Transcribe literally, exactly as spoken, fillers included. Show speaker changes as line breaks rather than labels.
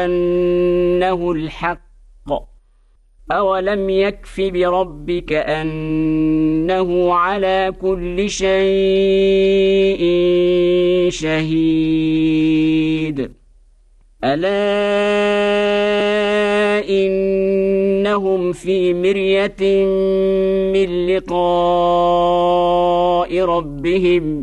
أنه الحق أولم يكف بربك أنه على كل شيء شهيد ألا إنهم في مرية من لقاء ربهم